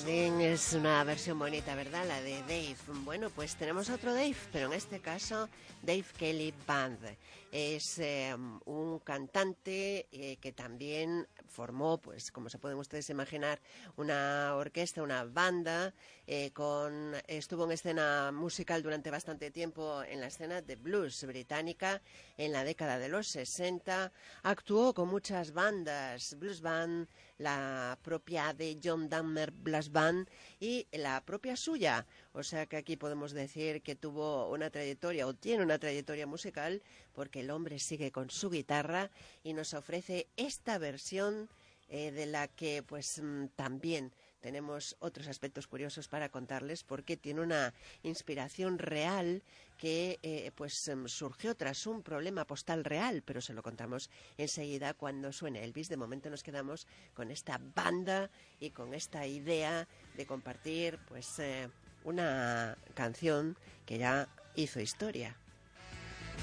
Darling es una versión bonita, ¿verdad? La de Dave. Bueno, pues tenemos otro Dave, pero en este caso Dave Kelly Band. Es un cantante que también formó, pues como se pueden ustedes imaginar, una orquesta, una banda. Estuvo en escena musical durante bastante tiempo en la escena de blues británica en la década de los 60. Actuó con muchas bandas, blues band, la propia de John Denver Brass Band y la propia suya. O sea que aquí podemos decir que tuvo una trayectoria o tiene una trayectoria musical, porque el hombre sigue con su guitarra y nos ofrece esta versión de la que pues también tenemos otros aspectos curiosos para contarles, porque tiene una inspiración real que surgió tras un problema postal real, pero se lo contamos enseguida cuando suene Elvis. De momento nos quedamos con esta banda y con esta idea de compartir una canción que ya hizo historia.